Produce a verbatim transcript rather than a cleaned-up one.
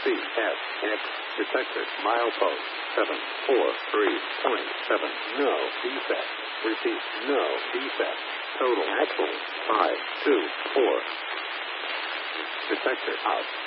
C S X. Detected. Milepost seven four three point seven. No defect. Repeat. No defect. Total. Excellent. five two four. Detector out.